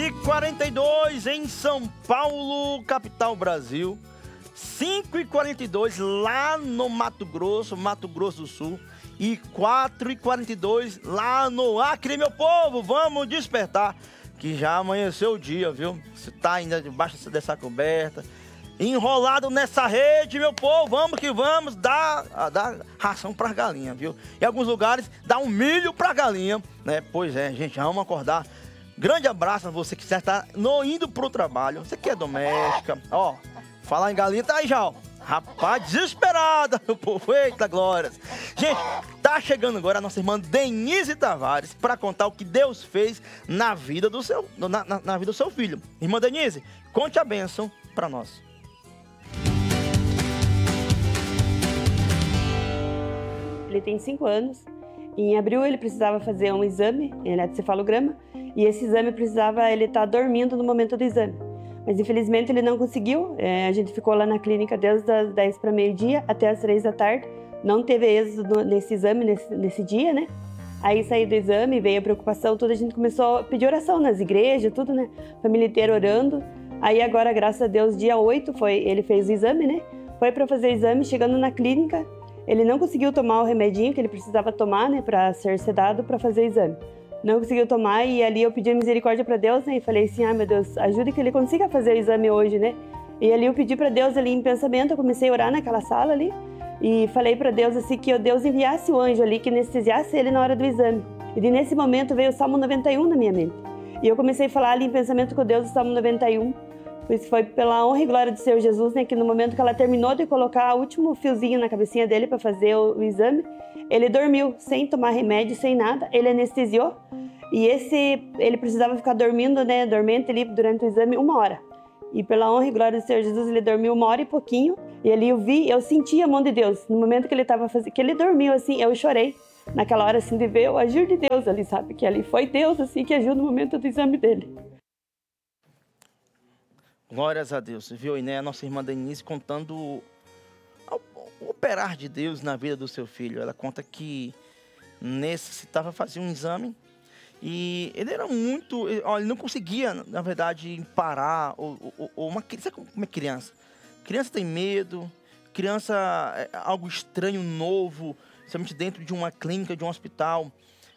5h42 em São Paulo, capital Brasil. 5h42 lá no Mato Grosso do Sul. E 4h42 lá no Acre, meu povo. Vamos despertar, que já amanheceu o dia, viu? Você tá ainda debaixo dessa coberta, enrolado nessa rede, meu povo. Vamos que vamos, dá ração para galinha, viu? Em alguns lugares dá um milho para galinha, né? Pois é, gente, vamos acordar. Grande abraço a você que já está indo pro trabalho. Você que é doméstica, ó, falar em galinha, tá aí já, ó. Rapaz, desesperada, meu povo, eita glórias. Gente, tá chegando agora a nossa irmã Denise Tavares para contar o que Deus fez na vida do seu, na vida do seu filho. Irmã Denise, conte a bênção para nós. Ele tem 5 anos. Em abril ele precisava fazer um exame, eletrocefalograma, e esse exame precisava ele estar dormindo no momento do exame. Mas infelizmente ele não conseguiu. A gente ficou lá na clínica desde as 10 para meio-dia até as 3 da tarde. Não teve êxito nesse exame, nesse dia, né? Aí saí do exame, veio a preocupação toda, a gente começou a pedir oração nas igrejas, tudo, né? Família inteira orando. Aí agora, graças a Deus, dia 8, ele fez o exame, né? Foi para fazer o exame, chegando na clínica, ele não conseguiu tomar o remedinho que ele precisava tomar, né? Para ser sedado, para fazer o exame. Não conseguiu tomar, e ali eu pedi misericórdia para Deus, né? E falei assim, meu Deus, ajude que ele consiga fazer o exame hoje, né? E ali eu pedi para Deus ali em pensamento, eu comecei a orar naquela sala ali, e falei para Deus assim que Deus enviasse o anjo ali, que anestesiasse ele na hora do exame. E nesse momento veio o Salmo 91 na minha mente. E eu comecei a falar ali em pensamento com Deus o Salmo 91. Pois foi pela honra e glória do Senhor Jesus, né? Que no momento que ela terminou de colocar o último fiozinho na cabecinha dele para fazer o exame, ele dormiu, sem tomar remédio, sem nada. Ele anestesiou. E ele precisava ficar dormindo, né? Dormente ali durante o exame 1 hora. E pela honra e glória do Senhor Jesus, ele dormiu 1 hora e pouquinho. E ali eu senti a mão de Deus. No momento que ele estava fazendo, que ele dormiu, assim, eu chorei. Naquela hora, assim, de ver o agir de Deus ali, sabe? Que ali foi Deus, assim, que agiu no momento do exame dele. Glórias a Deus, viu? E né, a nossa irmã Denise contando o operar de Deus na vida do seu filho. Ela conta que necessitava fazer um exame e ele era muito... Ele não conseguia, na verdade, parar. Ou uma criança, como é criança? Criança tem medo, criança é algo estranho, novo, principalmente dentro de uma clínica, de um hospital,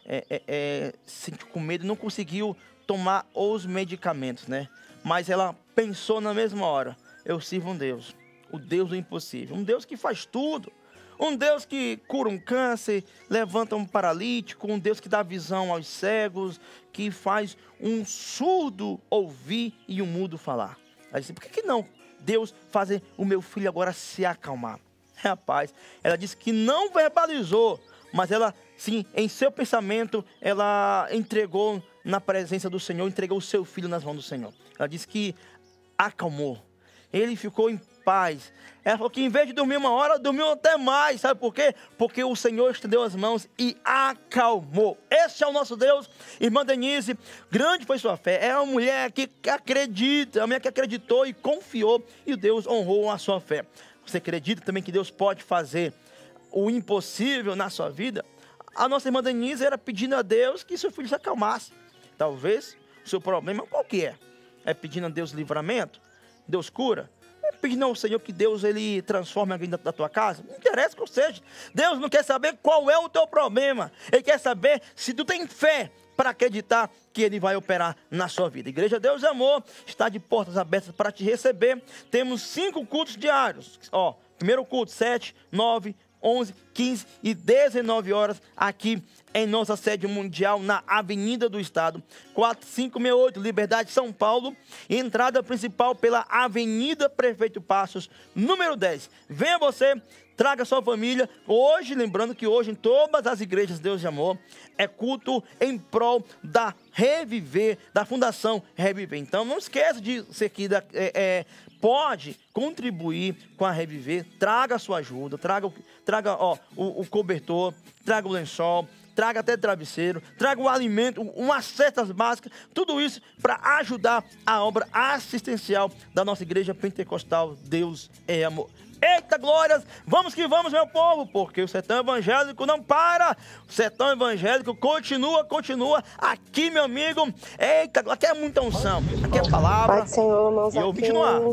se sentiu com medo, não conseguiu tomar os medicamentos, né? Mas ela pensou na mesma hora, eu sirvo um Deus, o Deus do impossível, um Deus que faz tudo, um Deus que cura um câncer, levanta um paralítico, um Deus que dá visão aos cegos, que faz um surdo ouvir e um mudo falar. Ela disse, por que não Deus fazer o meu filho agora se acalmar? Rapaz, ela disse que não verbalizou, mas ela, sim, em seu pensamento, ela entregou na presença do Senhor, entregou o seu filho nas mãos do Senhor. Ela disse que acalmou. Ele ficou em paz. Ela falou que em vez de dormir 1 hora, dormiu até mais. Sabe por quê? Porque o Senhor estendeu as mãos e acalmou. Esse é o nosso Deus. Irmã Denise, grande foi sua fé. É uma mulher que acredita, uma mulher que acreditou e confiou, e Deus honrou a sua fé. Você acredita também que Deus pode fazer o impossível na sua vida? A nossa irmã Denise era pedindo a Deus que seu filho se acalmasse. Talvez o seu problema qual que é? É pedindo a Deus livramento? Deus cura? É pedindo ao Senhor que Deus ele transforme alguém da tua casa? Não interessa qual seja. Deus não quer saber qual é o teu problema. Ele quer saber se tu tem fé para acreditar que Ele vai operar na sua vida. Igreja Deus e Amor está de portas abertas para te receber. Temos 5 cultos diários. Primeiro culto, 7, 9, 11, 15 e 19 horas aqui em nossa sede mundial na Avenida do Estado, 4568, Liberdade, São Paulo. Entrada principal pela Avenida Prefeito Passos, número 10. Venha você, traga sua família. Hoje, lembrando que hoje em todas as igrejas Deus de Amor é culto em prol da Reviver, da Fundação Reviver. Então não esqueça de ser aqui pode contribuir com a Reviver, traga a sua ajuda, traga o cobertor, traga o lençol, traga até travesseiro, traga o alimento, umas cestas básicas, tudo isso para ajudar a obra assistencial da nossa igreja pentecostal Deus é Amor. Eita, glórias! Vamos que vamos, meu povo, porque o sertão evangélico não para. O sertão evangélico continua. Aqui, meu amigo. Eita, aqui é muita unção. Aqui é palavra. Pai do Senhor, irmãos, E ouvinte no ar.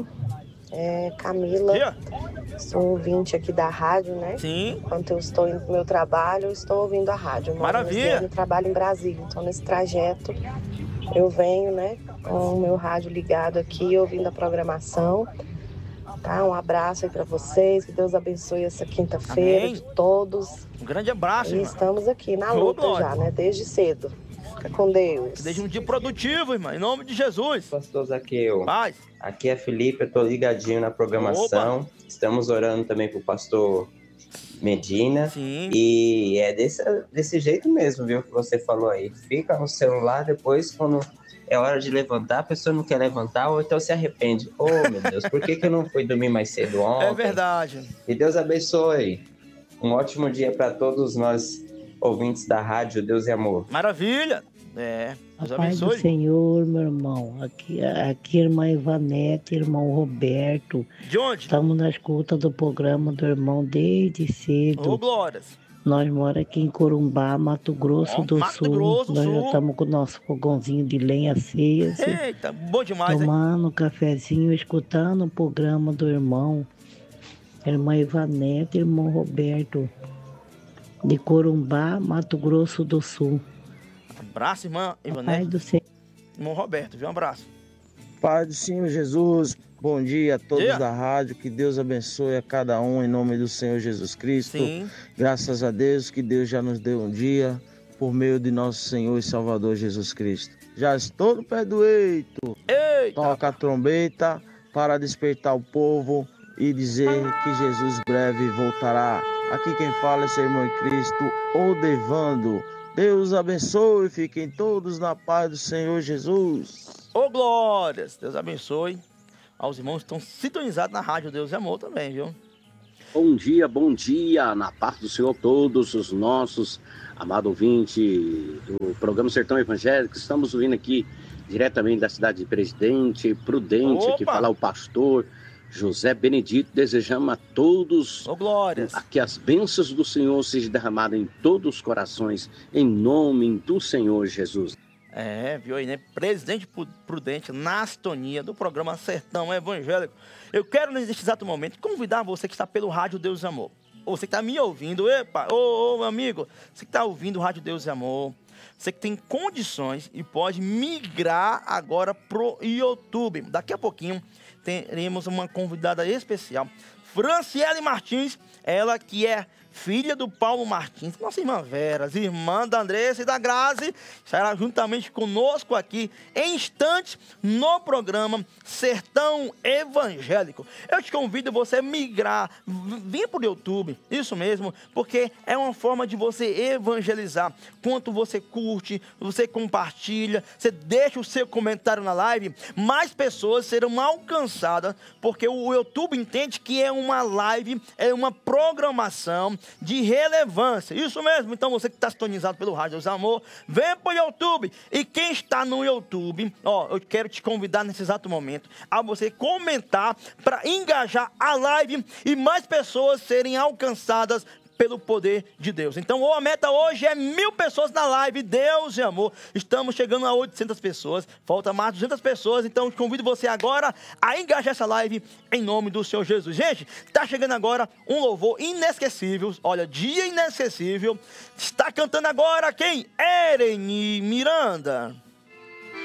Camila, Dia? sou ouvinte aqui da rádio, né? Sim. Enquanto eu estou indo pro meu trabalho, eu estou ouvindo a rádio. Maravilha. Eu trabalho em Brasília, então nesse trajeto eu venho, né, com o meu rádio ligado aqui, ouvindo a programação. Tá? Um abraço aí para vocês, que Deus abençoe essa quinta-feira de todos. Um grande abraço, E irmão. estamos aqui na luta já, né? Desde cedo. Fica com Deus. Desde um dia produtivo, irmão, em nome de Jesus. Pastor Zaqueu, Paz. Aqui é Felipe, eu tô ligadinho na programação. Opa. Estamos orando também pro pastor Medina. Sim. E é desse jeito mesmo, viu, que você falou aí. Fica no celular, depois quando é hora de levantar, a pessoa não quer levantar ou então se arrepende. Oh, meu Deus, por que eu não fui dormir mais cedo ontem? É verdade. E Deus abençoe. Um ótimo dia para todos nós, ouvintes da rádio Deus e Amor. Maravilha. Deus Pai do abençoe. Senhor, meu irmão. Aqui irmã Ivanete, irmão Roberto. De onde? Estamos na escuta do programa do irmão desde cedo. Ô, glórias. Nós moramos aqui em Corumbá, Mato Grosso do Mato Sul. Grosso do Nós Sul. já estamos com o nosso fogãozinho de lenha aceso. Eita, bom demais, hein? Tomando um cafezinho, escutando o programa do irmão. Irmã Ivanete, irmão Roberto. De Corumbá, Mato Grosso do Sul. Abraço, irmã Pai Ivanete. do Senhor. Irmão Roberto, viu? Um abraço. Pai do Senhor Jesus, bom dia a todos Dia. da rádio, que Deus abençoe a cada um em nome do Senhor Jesus Cristo. Sim. Graças a Deus que Deus já nos deu um dia por meio de nosso Senhor e Salvador Jesus Cristo. Já estou no pé do eito. Eita. Toca a trombeta para despertar o povo e dizer que Jesus breve voltará. Aqui quem fala é seu irmão em Cristo, Odevando. Deus abençoe, fiquem todos na paz do Senhor Jesus. Ô, glórias. Deus abençoe. Aos irmãos que estão sintonizados na rádio Deus e Amor também, viu? Bom dia, na paz do Senhor todos os nossos amados ouvintes do programa Sertão Evangélico. Estamos ouvindo aqui diretamente da cidade de Presidente Prudente, Opa. aqui fala o pastor José Benedito. Desejamos a todos Ô, glórias. que as bênçãos do Senhor sejam derramadas em todos os corações, em nome do Senhor Jesus. Viu aí, né? Presidente Prudente, na sintonia do programa Sertão Evangélico. Eu quero, nesse exato momento, convidar você que está pelo Rádio Deus e Amor. Ou você que está me ouvindo, meu amigo, você que está ouvindo o Rádio Deus e Amor, você que tem condições e pode migrar agora pro YouTube. Daqui a pouquinho teremos uma convidada especial, Franciele Martins, ela que é filha do Paulo Martins, nossa irmã Vera, irmã da Andressa e da Grazi, estará juntamente conosco aqui em instantes no programa Sertão Evangélico. Eu te convido você a migrar, vir para o YouTube, isso mesmo, porque é uma forma de você evangelizar. Quanto você curte, você compartilha, você deixa o seu comentário na live, mais pessoas serão alcançadas, porque o YouTube entende que é uma live, é uma programação de relevância. Isso mesmo. Então você que está sintonizado pelo Rádio Deus e Amor, vem para o YouTube. E quem está no YouTube, eu quero te convidar nesse exato momento a você comentar para engajar a live e mais pessoas serem alcançadas pelo poder de Deus. Então, a meta hoje é 1000 pessoas na live, Deus e Amor. Estamos chegando a 800 pessoas, falta mais 200 pessoas, então convido você agora a engajar essa live em nome do Senhor Jesus. Gente, está chegando agora um louvor inesquecível, olha, dia inesquecível. Está cantando agora quem? Ereni Miranda.